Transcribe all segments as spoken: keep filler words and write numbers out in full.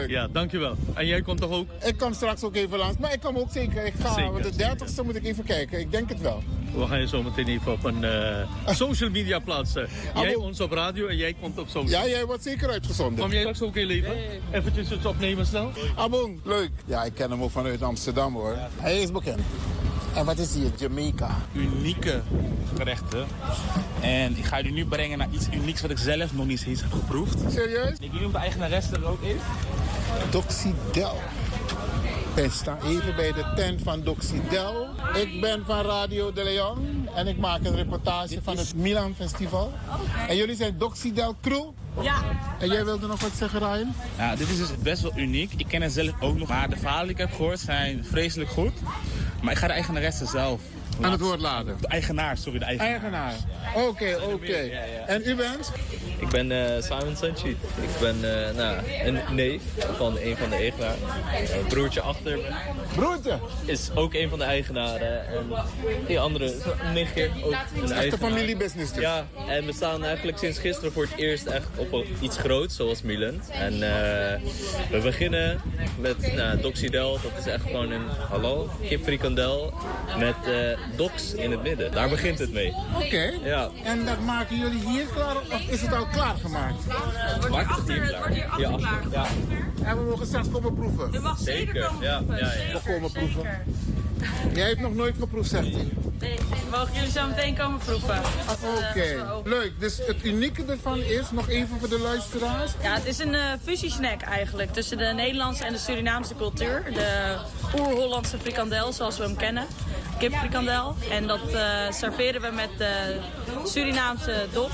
leuk. Ja, dankjewel. En jij komt toch ook? Ik kom straks ook even langs, maar ik kom ook zeker. Ik ga, Zeker, want de dertigste moet ik even kijken. Ik denk het wel. We gaan je zo meteen even op een uh, social media plaatsen. Jij Abo. ons op radio en jij komt op social. Ja, jij wordt zeker uitgezonden. Kom jij straks ook heel even? Eventjes het opnemen snel. Abong, leuk. Ja, ik ken hem ook vanuit Amsterdam hoor. Hij is bekend. En wat is hier? Jamaica. Unieke gerechten. En ik ga jullie nu brengen naar iets unieks wat ik zelf nog niet eens heb geproefd. Serieus? Ik weet niet of de eigenaresse er ook is. Doxydel. We staan even bij de tent van Doxydel. Ik ben van Radio de Leon en ik maak een reportage van het Milan Festival. En jullie zijn Doxydel Crew? Ja. En jij wilde nog wat zeggen, Ryan? Ja, dit is dus best wel uniek. Ik ken het zelf ook nog, maar de verhalen die ik heb gehoord zijn vreselijk goed. Maar ik ga de eigenaresse zelf aan het woord laten. De eigenaar, sorry, de eigenaar. Eigenaar. Oké, okay, oké. Okay. Ja, ja. En u bent? Ik ben uh, Simon Sanchit. Ik ben uh, nou, een neef van een van de eigenaren. Een broertje achter me. Broertje? Is ook een van de eigenaren. En die andere is een nichtje. Ook een eigenaar. Echt een familiebusiness dus. Ja, en we staan eigenlijk sinds gisteren voor het eerst echt op iets groots, zoals Milan. En uh, we beginnen met nou, Doxydel. Dat is echt gewoon een halal kipfrikandel met uh, dox in het midden. Daar begint het mee. Oké. Okay. Ja. En dat maken jullie hier klaar of is het al klaargemaakt? We maken het hier klaar. Ja, achter. Ja. En we mogen straks komen proeven. Je mag zeker, zeker komen ja, proeven. Ja, ja, ja. We komen proeven. Jij hebt nog nooit geproefd, zegt hij. Nee, mogen jullie zo meteen komen proeven. Oké, okay. Leuk. Dus het unieke ervan is, nog even voor de luisteraars. Ja, het is een uh, fusiesnack eigenlijk. Tussen de Nederlandse en de Surinaamse cultuur. De oer-Hollandse frikandel, zoals we hem kennen. Kipfrikandel. En dat uh, serveren we met uh, Surinaamse dox.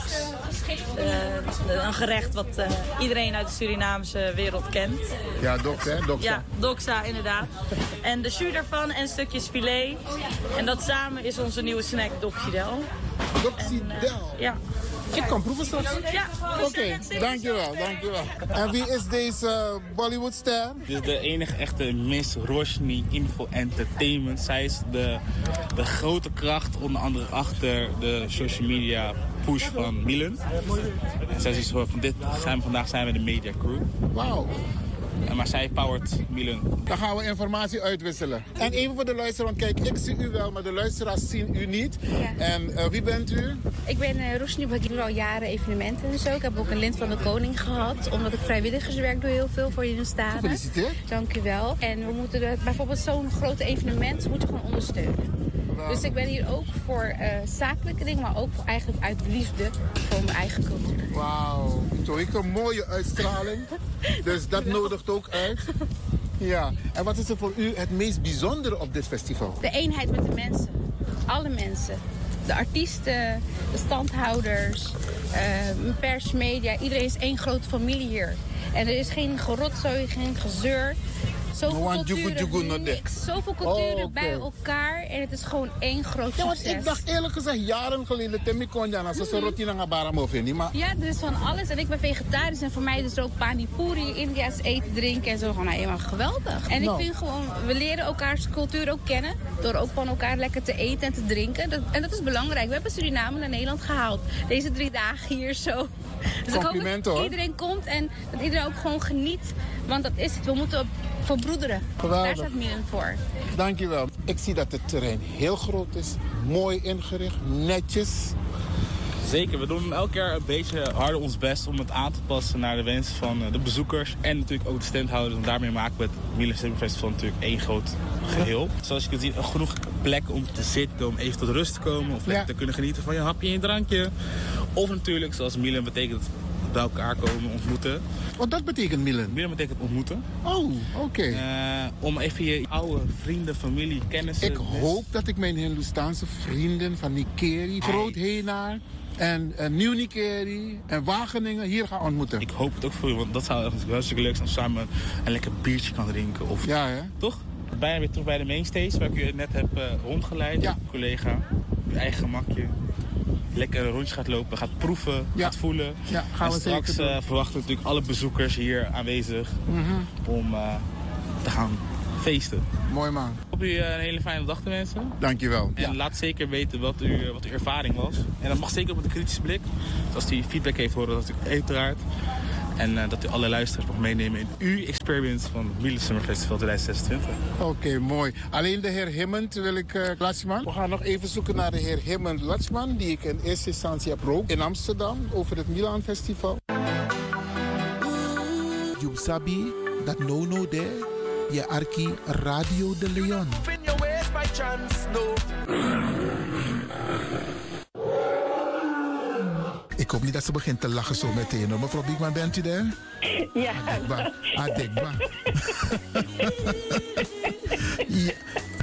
Uh, een gerecht wat uh, iedereen uit de Surinaamse wereld kent. Ja, dox hè? Doxa. Ja, doxa inderdaad. En de jus daarvan en stukjes filet. En dat samen is onze nieuwe snack Doxydel. Doxydel? Uh, ja. Ik kan proeven straks. Ja. Oké, okay, dankjewel, dankjewel. En wie is deze Bollywoodster? Dit is de enige echte Miss Roshni Info Entertainment. Zij is de, de grote kracht, onder andere achter de social media push van Milan. En zij is dus van dit, zijn, vandaag zijn we de media crew. Wauw. Maar zij powert Milan. Dan gaan we informatie uitwisselen. En even voor de luisteraar, kijk, ik zie u wel, maar de luisteraars zien u niet. Ja. En uh, wie bent u? Ik ben uh, Roshni Bagir, al jaren evenementen en zo. Ik heb ook een lint van de koning gehad, omdat ik vrijwilligerswerk doe heel veel voor Jullie Staren. Gefeliciteerd. Dank u wel. En we moeten de, bijvoorbeeld zo'n groot evenement moeten gewoon ondersteunen. Wow. Dus ik ben hier ook voor uh, zakelijke dingen, maar ook eigenlijk uit liefde voor mijn eigen cultuur. Wauw, zo ik een mooie uitstraling. Dus dat nodigt ook uit. Ja, en wat is er voor u het meest bijzondere op dit festival? De eenheid met de mensen. Alle mensen. De artiesten, de standhouders, uh, pers, media. Iedereen is één grote familie hier. En er is geen gerotzooi, geen gezeur. Zoveel no culturen, niks. Zoveel culturen oh, okay. bij elkaar en het is gewoon één groot ja, succes. Ik dacht eerlijk gezegd jaren geleden dat ik kon gaan als een rotina naar Baramovi, maar ja, er is van alles en ik ben vegetarisch en voor mij is er ook panipuri, India's eten, drinken en zo gewoon nou, helemaal geweldig. En nou. ik vind gewoon, we leren elkaars cultuur ook kennen door ook van elkaar lekker te eten en te drinken. Dat, en dat is belangrijk. We hebben Suriname naar Nederland gehaald. Deze drie dagen hier zo. Dus compliment ik hoop dat iedereen komt en dat iedereen ook gewoon geniet, want dat is het. We moeten verbroederen. Geweldig. Daar staat Milan voor. Dankjewel. Ik zie dat het terrein heel groot is, mooi ingericht, netjes. Zeker, we doen elk jaar een beetje harder ons best om het aan te passen naar de wensen van de bezoekers en natuurlijk ook de standhouders. Want daarmee maken we het Milan Cinema Festival natuurlijk één groot geheel. Zoals je kunt zien, genoeg plekken om te zitten, om even tot rust te komen of lekker ja. te kunnen genieten van je hapje en je drankje. Of natuurlijk, zoals Milan betekent, bij elkaar komen, ontmoeten. Wat dat betekent Milan? Milan betekent ontmoeten. Oh, oké. Okay. Uh, om even je oude vrienden, familie, kennissen... Ik hoop dat ik mijn Hindoestaanse vrienden van Nikeri, Groot Henaar en uh, Nieuw Nikeri en Wageningen hier ga ontmoeten. Ik hoop het ook voor je, want dat zou echt hartstikke leuk zijn als samen een lekker biertje kan drinken. Of, ja, hè? Toch? Bijna weer terug bij de mainstage, waar ik je net heb uh, rondgeleid. Ja. Collega, je eigen gemakje. Lekker een rondje gaat lopen, gaat proeven, ja. gaat voelen. Ja, gaan en we straks uh, verwachten we natuurlijk alle bezoekers hier aanwezig mm-hmm. om uh, te gaan feesten. Mooi man. Ik hoop u uh, een hele fijne dag te wensen. Dankjewel. En ja. laat zeker weten wat, u, wat uw ervaring was. En dat mag zeker met een kritische blik. Dus als u feedback heeft horen, dat natuurlijk uiteraard. En uh, dat u alle luisteraars mag meenemen in uw experience van het Miele Summer Festival twintig zesentwintig. Oké, okay, mooi. Alleen de heer Himmend wil ik, uh, Latschman. We gaan nog even zoeken naar de heer Himmend Latschman, die ik in eerste instantie heb ook in Amsterdam over het Milan Festival. You sabi that no no there, je arki Radio de Leon. Ik hoop niet dat ze begint te lachen zo meteen. Mevrouw Biekman, bent u daar? Ja. Adekba. Adekba. Ja.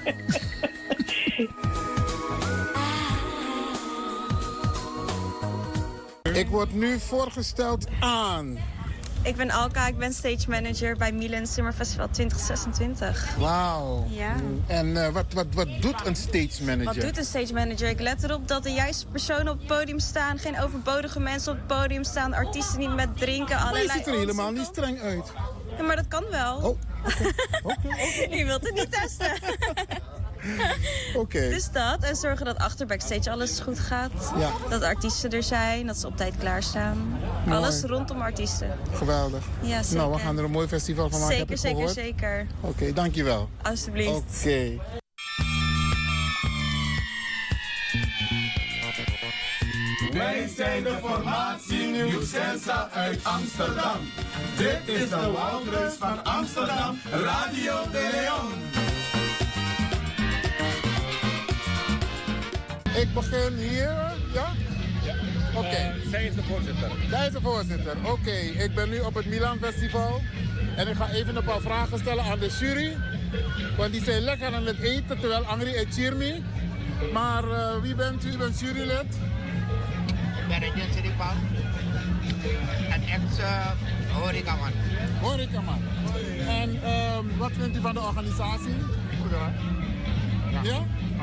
Ik word nu voorgesteld aan... Ik ben Alka, ik ben stage manager bij Milan Summer Festival twintig zesentwintig. Wauw. Ja. En uh, wat, wat, wat doet een stage manager? Wat doet een stage manager? Ik let erop dat de juiste personen op het podium staan. Geen overbodige mensen op het podium staan. Artiesten niet met drinken. Maar je ziet er helemaal niet streng uit. Ja, maar dat kan wel. Oh, oké. Okay. Okay. Je wilt het niet testen. Oké. Okay. Dus dat. En zorgen dat achter backstage alles goed gaat. Ja. Dat de artiesten er zijn. Dat ze op tijd klaarstaan. Mooi. Alles rondom artiesten. Geweldig. Ja, zeker. Nou, we gaan er een mooi festival van maken, zeker, heb ik gehoord. Zeker, zeker. Oké, okay, dankjewel. Alsjeblieft. Oké. Okay. Wij zijn de formatie Nieuw Sensa uit Amsterdam. Dit is de Woudreus van Amsterdam, Radio de Leon. Ik begin hier, ja? Ja. Oké. Okay. Uh, zij is de voorzitter. Zij is de voorzitter, oké. Okay. Ik ben nu op het Milan Festival. En ik ga even een paar vragen stellen aan de jury. Want die zijn lekker aan het eten, terwijl Angri eet chirmi. Maar uh, wie bent u? U bent jurylid? Ik ben Regen Siripan. En ex uh, horecaman. Horecaman. En um, wat vindt u van de organisatie? Goed hoor. Ja? Ja?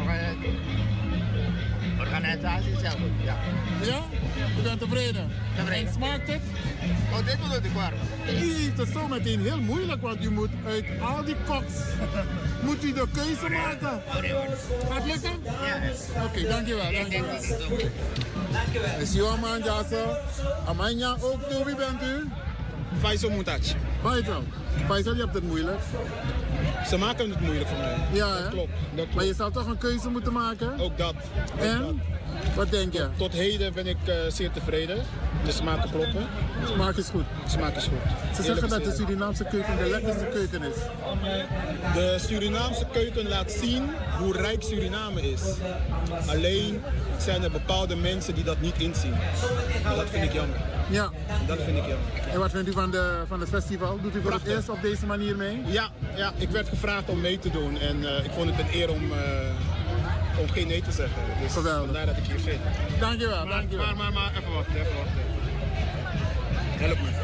Organisatie is heel goed, ja. Ja? U bent tevreden? Tevreden. En smaakt het? Oh, dit bedoel ik waar. Het is zo meteen heel moeilijk, want u moet uit al die koks moet u de keuze maken. Gaat het lukken? Ja. Oké, okay, dankjewel. Dankjewel. Dankjewel. Is jouw man, Jassa? Amanja ook toe, wie bent u? Faisal Moutaj. Faisal. Faisal, je hebt het moeilijk. Ze maken het moeilijk voor mij. Ja, dat klopt, dat klopt. Maar je zou toch een keuze moeten maken? Ook dat. Ook en? Dat. Wat denk je? Tot, tot heden ben ik uh, zeer tevreden. De smaken kloppen. Smaak is goed. Smaak is goed. Ze zeggen Eerlijk dat de Surinaamse keuken de lekkerste keuken is. De Surinaamse keuken laat zien hoe rijk Suriname is. Alleen zijn er bepaalde mensen die dat niet inzien. En dat vind ik jammer. Ja. Dat vind ik jammer. En wat vindt u van, de, van het festival? Doet u voor Prachtig. Het eerst op deze manier mee? Ja, ja, ik werd gevraagd om mee te doen. En uh, ik vond het een eer om... Uh, om geen nee te zeggen. Dus geweldig. Vandaar dat ik hier zit. Dankjewel, maar, dankjewel. Maar, maar, maar, even wachten, even wachten. Help me.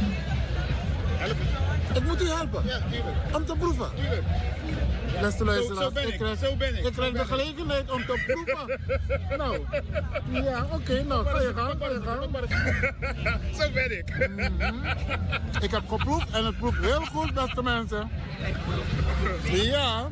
Help me. Ik moet u helpen? Ja, tuurlijk. Om te proeven? Tuurlijk. Beste luisteraars, zo, zo ben ik, ik krijg, zo ben ik. Ik krijg de gelegenheid om te proeven. Nou, ja, oké, okay, nou, ga je gang, ga je gang. Zo ben ik. Mm-hmm. Ik heb geproefd en het proeft heel goed, beste mensen. Ja.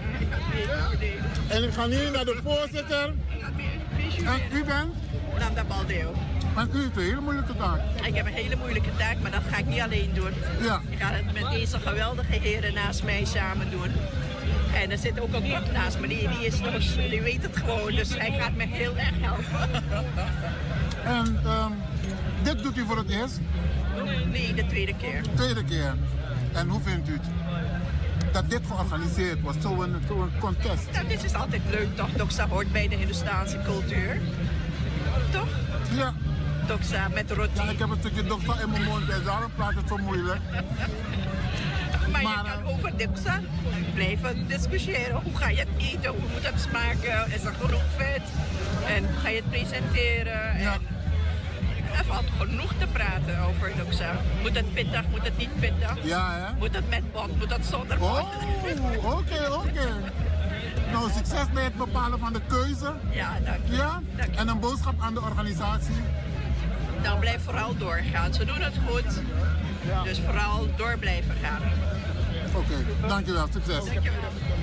En ik ga nu naar de voorzitter. En u bent? Nanda Baldeo. En u heeft een hele moeilijke taak. Ik heb een hele moeilijke taak, maar dat ga ik niet alleen doen. Ja. Ik ga het met deze geweldige heren naast mij samen doen. En er zit ook een kok naast me, die, die, is nog, die weet het gewoon, dus hij gaat me heel erg helpen. En um, dit doet u voor het eerst? Nee, de tweede keer. Tweede keer. En hoe vindt u het? Dat dit georganiseerd was, zo'n zo contest. Nou, dit is altijd leuk toch? Doksa hoort bij de Hindoestaanse cultuur. Toch? Ja. Doksa met roti. Ja, ik heb een stukje doksa in mijn mond en daarom praat het zo moeilijk. Maar, maar je kan uh, over doksa blijven discussiëren. Hoe ga je het eten? Hoe moet het smaken? Is er genoeg vet? En hoe ga je het presenteren? Ja. En er valt genoeg te praten over doksa. Moet het pittig? Moet het niet pittig? Ja, hè? Moet het met bot? Moet het zonder bot? Oh, oké, okay, oké. Okay. Nou, succes bij het bepalen van de keuze. Ja, dank je. Ja? Dank je. En een boodschap aan de organisatie? Dan blijf vooral doorgaan. Ze doen het goed. Ja. Dus vooral door blijven gaan. Oké, okay, dankjewel. Succes. Dankjewel.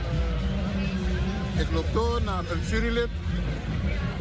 Ik loop door naar een jurylid.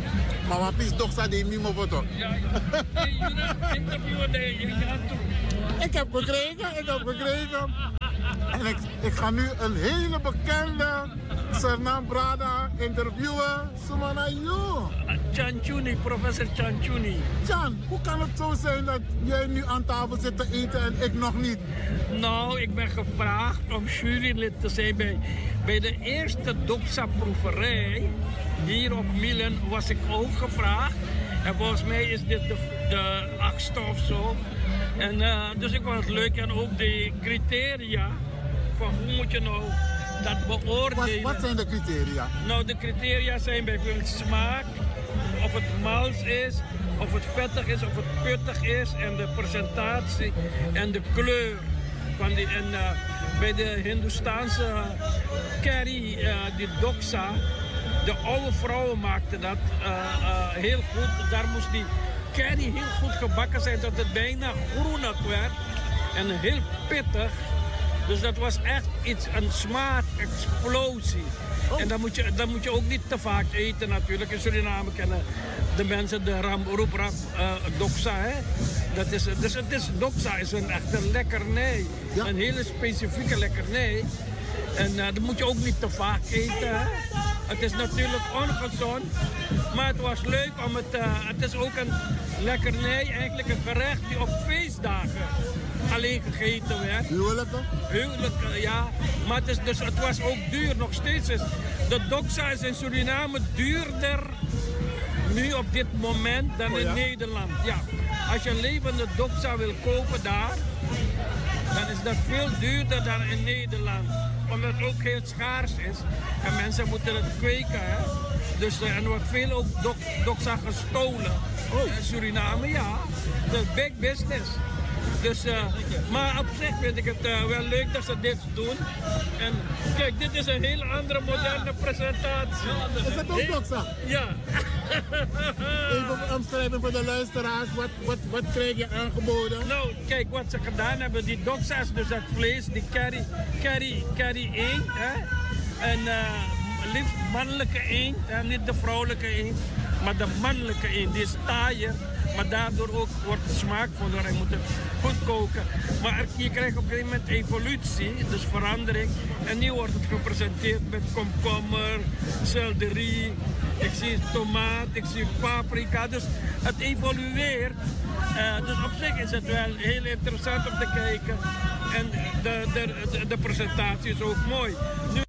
Maar wat is toch dat die niet meer voor toch? Ja, je interviewen de giganten. Ik heb gekregen, ik heb gekregen. En ik, ik ga nu een hele bekende Sernam Brada interviewen. Sumanayo. Chanchuni, professor Chanchuni. Chan, hoe kan het zo zijn dat jij nu aan tafel zit te eten en ik nog niet? Nou, ik ben gevraagd om jurylid te zijn bij, bij de eerste Doxa-proeverij. Hier op Mielen was ik ook gevraagd. En volgens mij is dit de, de achtste of zo. En, uh, dus ik vond het leuk en ook de criteria van hoe moet je nou dat beoordelen. Wat, wat zijn de criteria? Nou, de criteria zijn bijvoorbeeld smaak, of het mals is, of het vettig is, of het pittig is en de presentatie en de kleur. Van die, en uh, bij de Hindoestaanse curry, uh, die doxa, de oude vrouwen maakten dat uh, uh, heel goed. Daar moest die curry heel goed gebakken zijn, dat het bijna groenig werd en heel pittig. Dus dat was echt iets, een smaakexplosie. Oh. En dan moet, je, dan moet je ook niet te vaak eten natuurlijk. In Suriname kennen de mensen de ram, roeprap, uh, doxa. Hè? Dat is, dus het is, doxa is een echte lekkernij. Ja. Een hele specifieke lekkernij. En uh, dat moet je ook niet te vaak eten. Hè? Het is natuurlijk ongezond, maar het was leuk om het... Uh, het is ook een lekkernij, eigenlijk een gerecht die op feestdagen alleen gegeten werd. Huwelijken? Huwelijken, ja. Maar het, is dus, het was ook duur, nog steeds is. De doxa is in Suriname duurder nu op dit moment dan oh, ja? in Nederland. Ja. Als je een levende doxa wil kopen daar, dan is dat veel duurder dan in Nederland. Omdat het ook heel schaars is. En mensen moeten het kweken. Hè? Dus uh, er wordt veel ook dok, doxa gestolen. Oh. In Suriname, ja. Dat is big business. Dus, uh, maar op zich vind ik het uh, wel leuk dat ze dit doen. En kijk, dit is een heel andere moderne presentatie. Is dat ook doxa? Ja. Even omschrijven voor de luisteraars, wat, wat, wat krijg je aangeboden? Nou, kijk wat ze gedaan hebben, die doxa's, dus dat vlees, die curry, curry, curry eend, hè. En uh, liefst mannelijke eend, hè? Niet de vrouwelijke eend, maar de mannelijke eend, die is taaier. Maar daardoor ook wordt de smaak van en moet het goed koken. Maar je krijgt op een gegeven moment evolutie, dus verandering. En nu wordt het gepresenteerd met komkommer, selderie, ik zie tomaat, ik zie paprika. Dus het evolueert. Uh, dus op zich is het wel heel interessant om te kijken. En de, de, de, de presentatie is ook mooi. Nu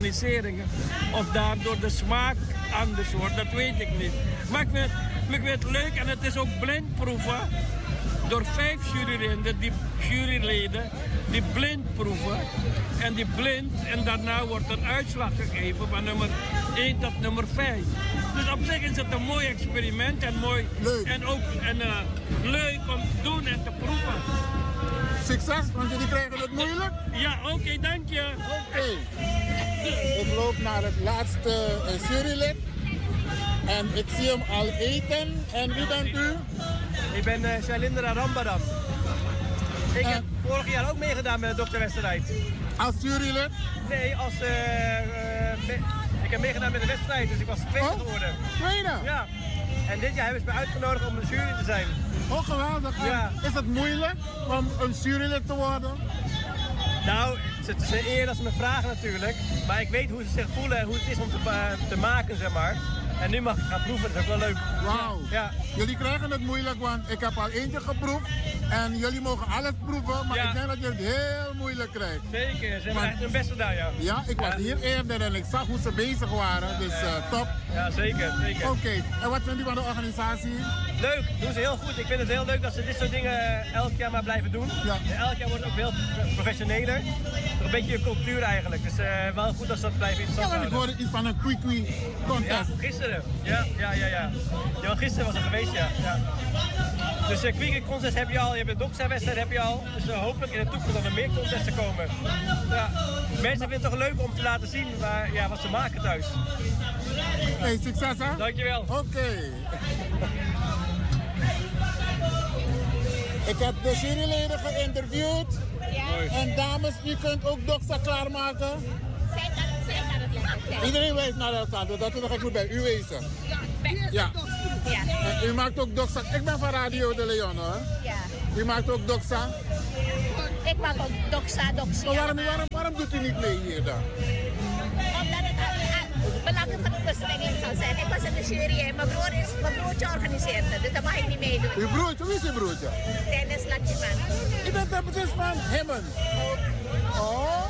of daardoor de smaak anders wordt, dat weet ik niet. Maar ik vind, ik vind het leuk en het is ook blindproeven door vijf juryleden, die juryleden die blind proeven. En die blind en daarna wordt een uitslag gegeven van nummer één tot nummer vijf. Dus op zich is het een mooi experiment en mooi leuk. En ook en, uh, leuk om te doen en te proeven. Succes, want jullie krijgen het moeilijk. Ja, oké, okay, dank je. Oké. Okay. Ik loop naar het laatste uh, jurylid. En ik zie hem al eten. En wie bent u? Ik ben uh, Shailendra Rambadam. Ik en? heb vorig jaar ook meegedaan met de dokterwedstrijd. Als jurylid? Nee, als... Uh, uh, me ik heb meegedaan met de wedstrijd, dus ik was tweede oh? geworden. Tweede? Ja. En dit jaar hebben ze me uitgenodigd om een jury te zijn. Oh, geweldig. Ja. Is het moeilijk om een jurylid te worden? Nou, het is een eer dat ze me vragen natuurlijk. Maar ik weet hoe ze zich voelen en hoe het is om te, te maken, zeg maar. En nu mag ik gaan proeven, dat is ook wel leuk. Wauw. Ja. Jullie krijgen het moeilijk, want ik heb al eentje geproefd. En jullie mogen alles proeven, maar ja. ik denk dat je het heel moeilijk krijgt. Zeker, ze hebben echt hun best gedaan, ja. Ja, ik was ja. hier eerder en ik zag hoe ze bezig waren, dus uh, top. Ja, zeker, zeker. Oké, okay. En wat vindt u van de organisatie? Leuk, doen ze heel goed. Ik vind het heel leuk dat ze dit soort dingen elk jaar maar blijven doen. Ja. En elk jaar wordt het ook veel professioneler. Een beetje een cultuur eigenlijk, dus uh, wel goed dat ze dat blijven in stand houden. Ja, want ik hoorde iets van een quick contest. Ja, gisteren. Ja, ja, ja, ja. Ja, gisteren was er geweest, ja. ja. Dus een quick contest heb je al, je hebt een doxa-wedstrijd heb je al. Dus uh, hopelijk in de toekomst dat er meer contesten komen. Ja. Mensen vinden het toch leuk om te laten zien waar, ja, wat ze maken thuis. Hey, succes hè? Dankjewel. Oké. Okay. Ik heb de juryleden geïnterviewd. Ja. En dames, u kunt ook doxa klaarmaken. Zij kan, zij kan het lekker. Iedereen wijst naar elkaar, dus dat ik moet bij u wezen. Ja. Ja. ja. En u maakt ook doxa. Ik ben van Radio de Leon hoor. Ja. U maakt ook doxa? Ik maak ook doxa, doxie. Maar waarom, waarom, waarom doet u niet mee hier dan? Omdat het uh, belangen van de bestrenging zou zijn. Ik was in de jury en mijn, broer is, mijn broertje organiseert het, dus daar mag ik niet meedoen. Uw broertje? Wie is uw broertje? Dennis Latjeman. U bent de precies van Hemmen? Oh!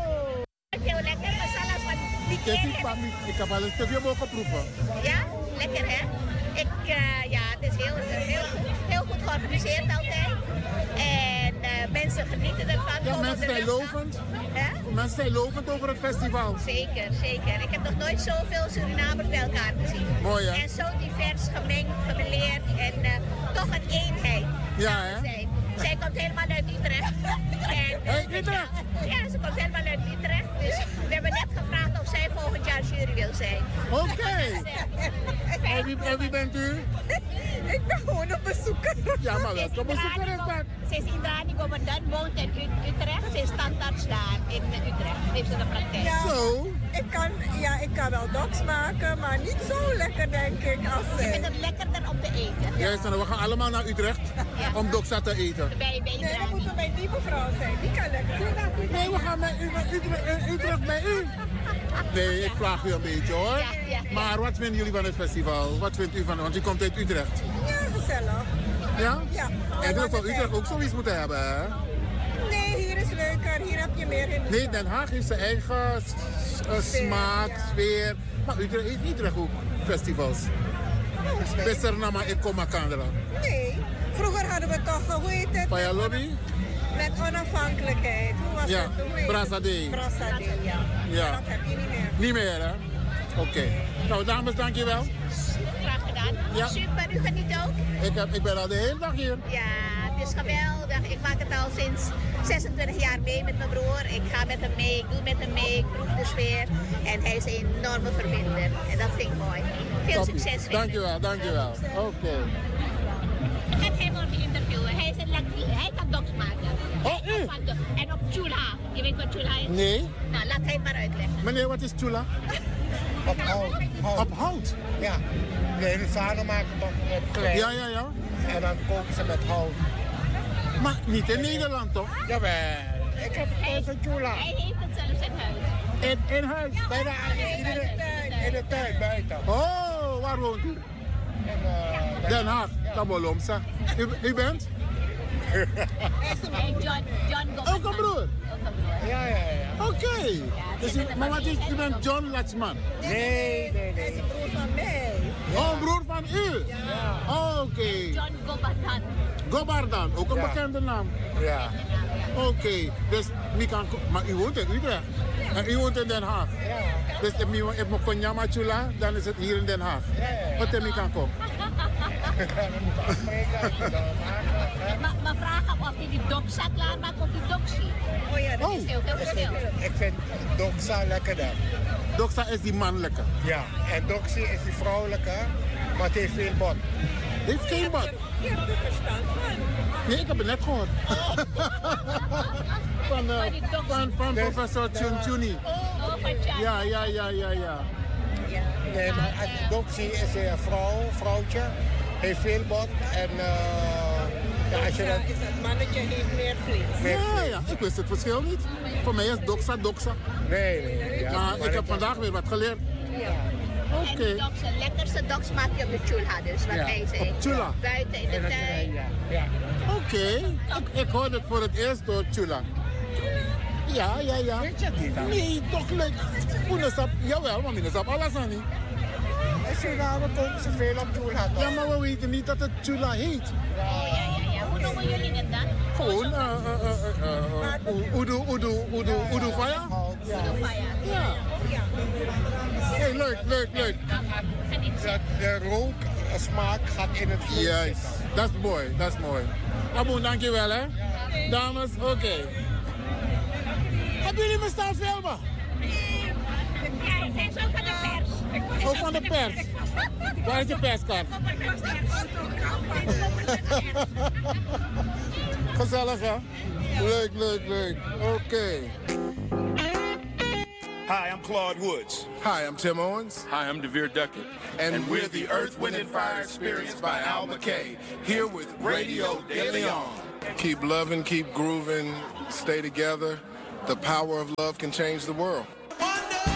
Heel lekker, masala's van die keer. Ik heb al een stukje mogen proeven. Ja, lekker hè? Ik, uh, ja, het is heel, heel, goed, heel goed georganiseerd altijd. En uh, mensen genieten ervan. Ja, mensen zijn lovend. Huh? Mensen zijn lovend over het festival. Zeker, zeker. Ik heb nog nooit zoveel Surinamers bij elkaar gezien. Mooi hè? En zo divers, gemengd, gemêleerd en uh, toch een eenheid. Ja hè? Zij. Zij komt helemaal uit Utrecht. En, uh, hey, Utrecht? Ja, ze komt helemaal uit Utrecht. Dus we hebben net gevraagd of zij volgend jaar jury wil zijn. Oké. Okay. en, wie, en wie bent u? Ik ben gewoon een bezoeker. Ja, maar welke bezoeker is dat? Ze is Indrani Gomerdan, woont in Utrecht. Ze is standaard daar in Utrecht. Heeft ze de praktijk. Ja, zo? Ik kan, ja, ik kan wel doks maken, maar niet zo lekker denk ik als ze. Ik vind het lekkerder om te eten. Juist, en we gaan allemaal naar Utrecht ja. om doksa te eten. Bij, bij nee, dan moeten we bij die mevrouw zijn. Die kan lekker. Nee, we gaan met u, met Utrecht, Utrecht bij u. Nee, ik vraag u een beetje hoor. Ja, ja, ja. Maar wat vinden jullie van het festival? Wat vindt u van het? Want u komt uit Utrecht. Ja, gezellig. Ja? Ja. En dan zou Utrecht ook zoiets moeten hebben, hè? Nee, hier is leuker. Hier heb je meer in. Nee, Den Haag heeft zijn eigen uh, smaak, ja. sfeer. Maar Utrecht heeft Utrecht ook festivals. Beter nama ik kom Kandra. Nee, vroeger hadden we toch, hoe heet het? Paya Lobby? Met onafhankelijkheid. Hoe was ja. het? Brassade. Brassade, ja. Ja. Dat heb je niet meer. Niet meer, hè? Oké. Okay. Nou, dames, dankjewel. Graag gedaan. Ja. Super, u geniet ook? Ik, heb, ik ben al de hele dag hier. Ja, het is geweldig. Ik maak het al sinds zesentwintig jaar mee met mijn broer. Ik ga met hem mee, ik doe met hem mee, ik proef de sfeer. En hij is een enorme verbinder. En dat vind ik mooi. Veel Toppie. succes. Dankjewel, dankjewel. Oké. Okay. Ik ga hem morgen interviewen. Hij, is een hij kan docs maken. Oh, u? En op chula. Je weet wat chula is? Nee. Nou, laat hij het maar uitleggen. Meneer, wat is chula? Op hout. hout. Op hout? Ja. De hele zaden maken toch met klei. Ja, ja, ja. En dan koken ze met hout. Maar niet in Nederland, toch? Jawel. Ik heb thuis een chula. Hij heeft het zelfs in huis. In, in huis? Ja, Bij de, in, de, in de tuin, buiten. Oh, waar woont u? In, uh, Den Haag, ja. Tabolomsa. U, u bent? John, John ook een broer? Ja, ja, ja. Oké. Okay. Ja, dus u, maar wat is, u bent John Latjeman? Nee, nee, nee. Hij is een broer van mij. Ja. Oh, een broer van u? Ja. Oh, oké. Okay. John Gobardan. Gobardan, ook een ja. bekende naam. Ja. Oké, okay. Dus kan, maar u woont in Utrecht? En u woont in Den Haag? Ja. Dus if ik moet Konyama Chula, dan is het hier in Den Haag? Ja, ja, ja. Wat heb ik kan komen? We moeten afspreken. Maar, maar vraag hem of hij die doksa klaarmaakt of die doxie. Oh ja, dat oh. is heel veel verschil. Ik vind doksa lekkerder. Doksa is die mannelijke? Ja, en doxie is die vrouwelijke, maar het heeft veel bot. Heeft geen bot? Je hebt er verstand van. Nee, ik heb het net gehoord. van, uh, van, van dus, professor Chun Chuni. Oh, van Chun. Ja, ja, ja, ja, ja. Nee, maar doxie is een vrouw, vrouwtje, heeft veel bot en uh, ja, als je dat... is dat mannetje heeft meer vlees. Ja, ja, ik wist het verschil niet. Voor mij is doksa doksa. Nee, nee. Ja, maar, maar ik heb vandaag weer wat geleerd. Ja. Oké. Okay. En de doks, de lekkerste doks maak je op de chula, dus wat ja. hij zei. Op chula? Buiten in de tuin. Ja. ja. Oké, okay. ik, ik hoorde het voor het eerst door chula. Ja, ja, ja. Weet je het niet dan? Nee, toch leuk. Oenesap, jawel, maar minesap alles aan niet. In Suriname koken ze veel op chula. Ja, maar we weten niet dat het chula heet. Oh ja, ja, ja. Hoe noemen jullie het dan? Gewoon, uh, uh, uh, uh, udu, udu, udu, udu faya? Udu faya. Ja. Hey, leuk, leuk, leuk. De, de rook, de smaak gaat in het vlees. Juist, dat is mooi, dat is mooi. Aboen, dankjewel hè. Dames, oké. Okay. Hebben jullie me staan filmen? Ja, hij is ook van de pers. Ook van de pers? Waar is je perskaart? Gezellig hè? Leuk, leuk, leuk. Oké. Okay. Hi, I'm Claude Woods. Hi, I'm Tim Owens. Hi, I'm DeVere Duckett. And, and we're the Earth, Wind and Fire Experience by Al McKay, here with Radio De Leon. Keep loving, keep grooving, stay together. The power of love can change the world.